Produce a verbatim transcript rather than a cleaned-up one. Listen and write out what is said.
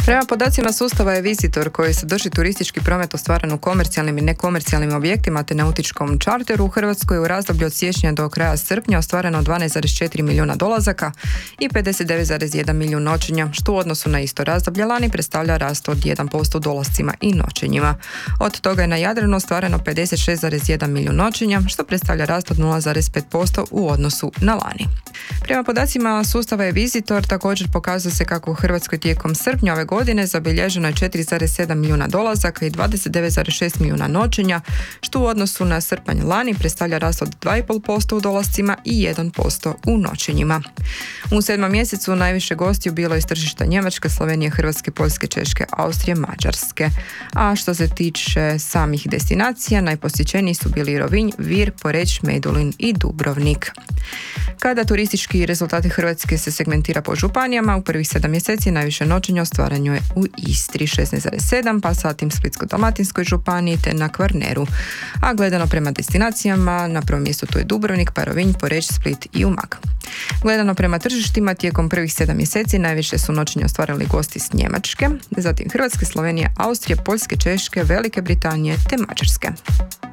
Prema podacima sustava e-Visitor koji sadrži turistički promet ostvaren u komercijalnim i nekomercijalnim objektima te nautičkom čarteru, u Hrvatskoj je u razdoblju od siječnja do kraja srpnja ostvareno dvanaest zarez četiri milijuna dolazaka i pedeset devet zarez jedan milijun noćenja, što u odnosu na isto razdoblje lani predstavlja rast od jedan posto u dolascima i noćenjima. Od toga je na Jadranu ostvareno pedeset šest zarez jedan milijun noćenja, što predstavlja rast od nula zarez pet posto u odnosu na lani. Prema podacima sustava e-Visitor također pokazuje se kako u Hrvatskoj tijekom srpnja ove godine zabilježeno je četiri zarez sedam milijuna dolazaka i dvadeset devet zarez šest milijuna noćenja, što u odnosu na srpanj lani predstavlja rast od dva zarez pet posto u dolascima i jedan posto u noćenjima. U sedmom mjesecu najviše gostiju bilo iz tržišta Njemačke, Slovenije, Hrvatske, Poljske, Češke, Austrije, Mađarske. A što se tiče samih destinacija, najposjećeniji su bili Rovinj, Vir, Poreč, Medulin i Dubrovnik. Kada turistički rezultati Hrvatske se segmentira po županijama, u prvih sedam mjeseci najviše noćenja ostvareno je u Istri šesnaest zarez sedam, pa zatim Splitsko-dalmatinskoj županiji te na Kvarneru. A gledano prema destinacijama, na prvom mjestu tu je Dubrovnik, pa Rovinj, Poreč, Split i Umag. Gledano prema tržištima, tijekom prvih sedam mjeseci najviše su noćenja ostvarili gosti s Njemačke, zatim Hrvatske, Slovenije, Austrije, Poljske, Češke, Velike Britanije te Mađarske.